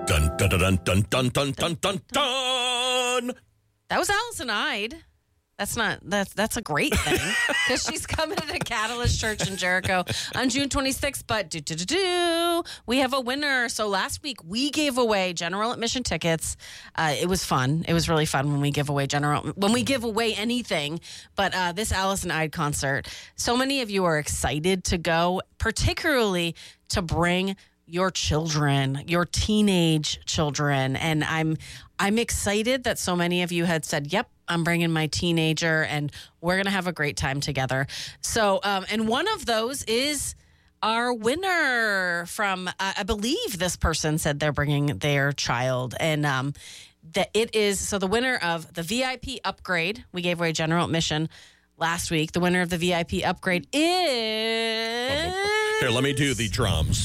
Dun, dun, dun, dun, dun, dun, dun, dun, dun. That was Allison Ide. That's a great thing because she's coming to Catalyst Church in Jericho on June 26th. But we have a winner. So last week we gave away general admission tickets. It was fun. It was really fun when we give away anything. But this Allison Ide concert, so many of you are excited to go, particularly to bring your children, your teenage children. And I'm excited that so many of you had said, yep, I'm bringing my teenager and we're going to have a great time together. So, and one of those is our winner from, I believe this person said they're bringing their child. And that it is, so the winner of the VIP upgrade, we gave away general admission last week. The winner of the VIP upgrade is... Here, let me do the drums.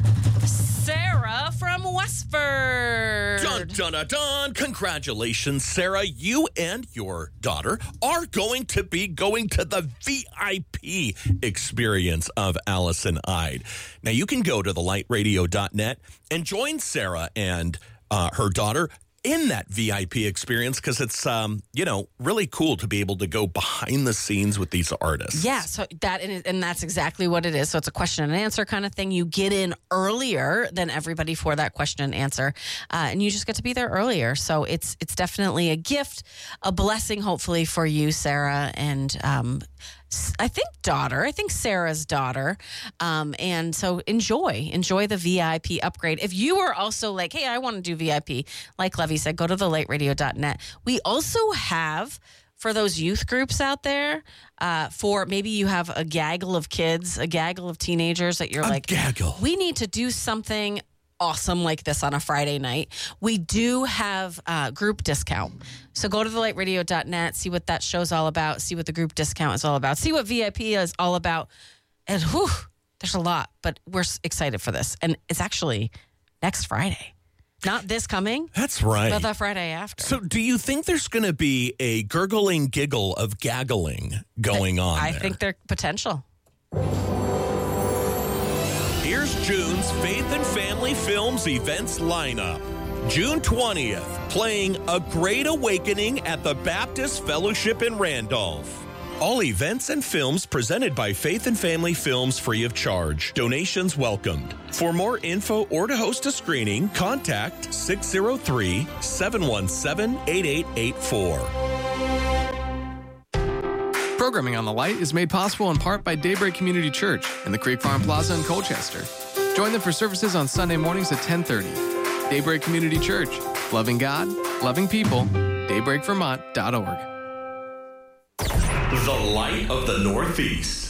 Sarah from Westford. Dun, dun, dun, dun. Congratulations, Sarah. You and your daughter are going to be going to the VIP experience of Allison Ide. Now, you can go to thelightradio.net and join Sarah and her daughter in that VIP experience because it's, really cool to be able to go behind the scenes with these artists. Yeah, so that's exactly what it is. So it's a question and answer kind of thing. You get in earlier than everybody for that question and answer, and you just get to be there earlier. So it's definitely a gift, a blessing, hopefully, for you, Sarah, and I think Sarah's daughter. And so enjoy the VIP upgrade. If you are also like, hey, I want to do VIP, like Levy said, go to thelightradio.net. We also have, for those youth groups out there, for maybe you have a gaggle of kids, a gaggle of teenagers that you're we need to do something awesome like this on a Friday night. We do have group discount. So go to thelightradio.net, see what that show's all about, see what the group discount is all about, see what VIP is all about. And there's a lot, but we're excited for this. And it's actually next Friday. Not this coming. That's right. But the Friday after. So do you think there's going to be a gurgling giggle of gaggling going on I think there's potential. Here's June's Faith and Family Films events lineup. June 20th, playing A Great Awakening at the Baptist Fellowship in Randolph. All events and films presented by Faith and Family Films free of charge. Donations welcomed. For more info or to host a screening, contact 603-717-8884. Programming on The Light is made possible in part by Daybreak Community Church in the Creek Farm Plaza in Colchester. Join them for services on Sunday mornings at 10:30. Daybreak Community Church. Loving God, loving people. DaybreakVermont.org. The Light of the Northeast.